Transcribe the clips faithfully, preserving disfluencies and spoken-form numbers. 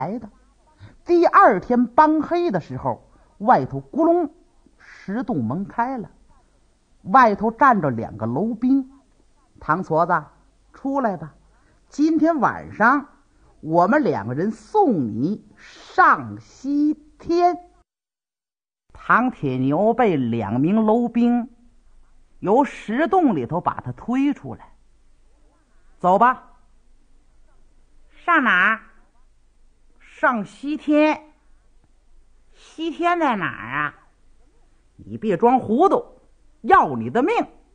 来的。第二天帮黑的时候，外头咕隆，石洞门开了，外头站着两个楼兵。唐矬子，出来吧，今天晚上我们两个人送你上西天。唐铁牛被两名楼兵由石洞里头把他推出来，走吧。 上哪儿？ 上西天。 西天在哪儿啊？ 你别装糊涂，要你的命。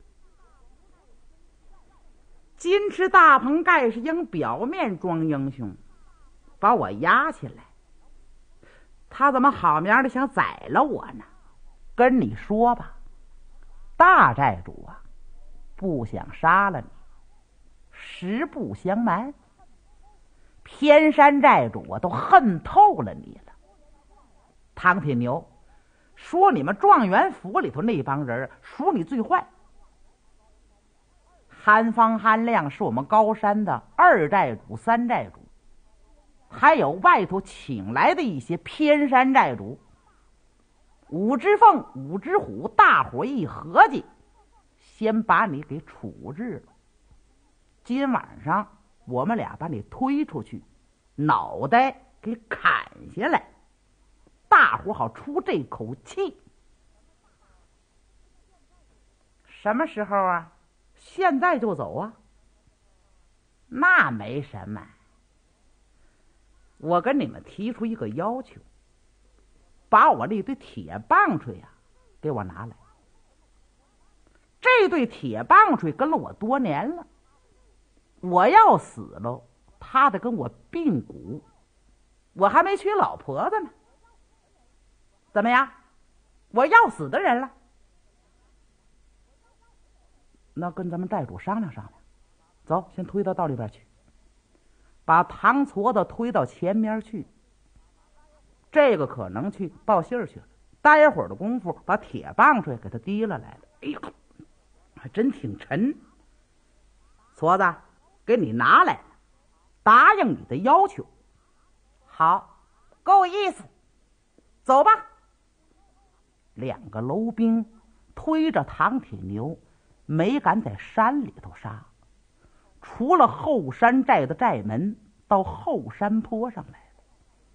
金翅大棚盖世英表面装英雄，把我压起来，他怎么好名的想宰了我呢？跟你说吧，大寨主啊，不想杀了你，实不相瞒，偏山寨主啊都恨透了你了。唐铁牛说你们状元府里头那帮人属你最坏。韩方韩亮是我们高山的二寨主三寨主，还有外头请来的一些偏山寨主，五只凤五只虎，大伙一合计，先把你给处置了。今晚上我们俩把你推出去，脑袋给砍下来，大伙好出这口气。什么时候啊？现在就走啊？那没什么，我跟你们提出一个要求，把我那对铁棒槌啊给我拿来。这对铁棒槌跟了我多年了，我要死了，他得跟我并骨，我还没娶老婆子呢。怎么样？我要死的人了。那跟咱们寨主商量商量，走，先推到道里边去，把唐矬子推到前面去。这个可能去报信儿去了，待会儿的功夫把铁棒槌给他提了来了。哎呦，还真挺沉。矬子，给你拿来了，答应你的要求。 好，够意思，走吧。 两个楼兵推着唐铁牛，没敢在山里头杀，除了后山寨的寨门，到后山坡上来了。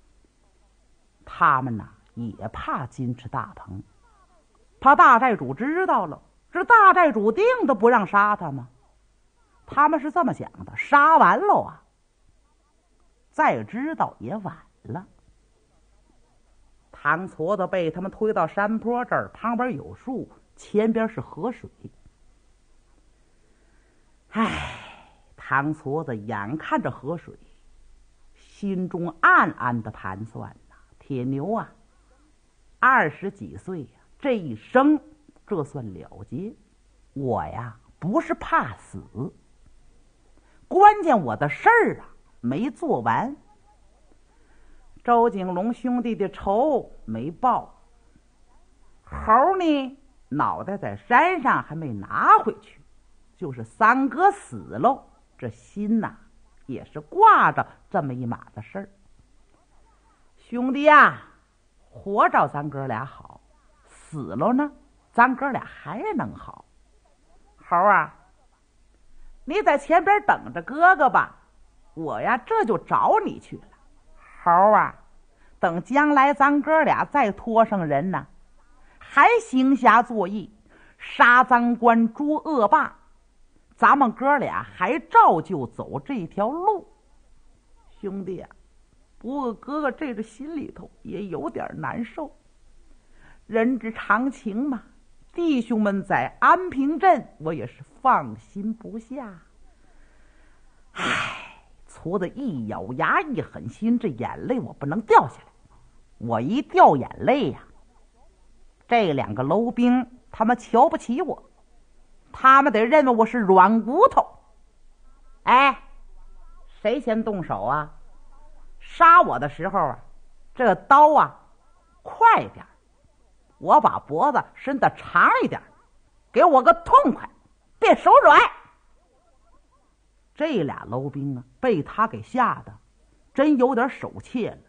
他们呐也怕金翅大棚，怕大寨主知道了，这大寨主定的不让杀他吗？他们是这么想的，杀完了啊，再知道也晚了。唐矬子被他们推到山坡这儿，旁边有树，前边是河水。唉，唐矬子眼看着河水，心中暗暗的盘算呐：铁牛啊，二十几岁呀，这一生这算了结。我呀不是怕死，关键我的事儿啊没做完。周景龙兄弟的仇没报，猴呢脑袋在山上还没拿回去，就是三哥死喽，这心呐也是挂着这么一码子事儿。兄弟呀，活着咱哥俩好，死了呢咱哥俩还能好。猴啊，你在前边等着哥哥吧，我呀这就找你去了。猴啊，等将来咱哥俩再拖上人呢，还行侠作义，杀赃官捉恶霸，咱们哥俩还照旧走这条路。兄弟啊，不过哥哥这个心里头也有点难受，人之常情嘛，弟兄们在安平镇我也是放心不下。唉，矬子一咬牙一狠心，这眼泪我不能掉下来，我一掉眼泪呀、啊，这两个楼兵他们瞧不起我，他们得认为我是软骨头。哎，谁先动手啊？杀我的时候啊，这个刀啊快点，我把脖子伸得长一点，给我个痛快，别手软。这俩楼兵啊被他给吓得真有点手怯了。